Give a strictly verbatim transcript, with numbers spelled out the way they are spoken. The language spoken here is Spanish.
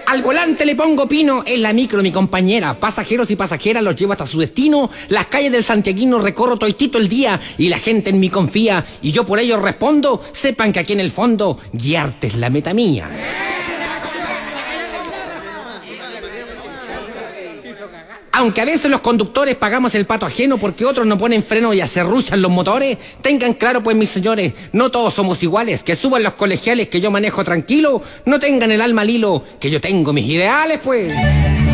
Al volante le pongo pino, es la micro mi compañera. Pasajeros y pasajeras los llevo hasta su destino. Las calles del santiaguino recorro toitito el día y la gente en mí confía y yo por ello respondo. Sepan que aquí en el fondo guiarte es la meta mía. Aunque a veces los conductores pagamos el pato ajeno porque otros no ponen freno y acerruchan los motores, tengan claro pues mis señores, no todos somos iguales, que suban los colegiales que yo manejo tranquilo, no tengan el alma al hilo, que yo tengo mis ideales pues.